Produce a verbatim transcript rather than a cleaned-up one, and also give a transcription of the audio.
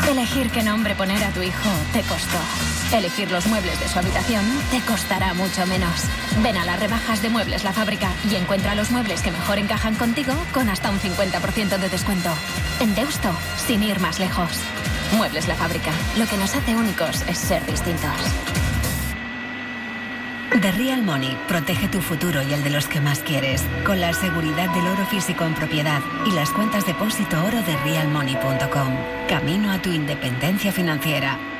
Elegir qué nombre poner a tu hijo te costó. Elegir los muebles de su habitación te costará mucho menos. Ven a las rebajas de Muebles La Fábrica y encuentra los muebles que mejor encajan contigo con hasta un cincuenta por ciento de descuento. En Deusto, sin ir más lejos. Muebles La Fábrica. Lo que nos hace únicos es ser distintos. The Real Money protege tu futuro y el de los que más quieres, con la seguridad del oro físico en propiedad y las cuentas depósito oro de real money punto com. Camino a tu independencia financiera.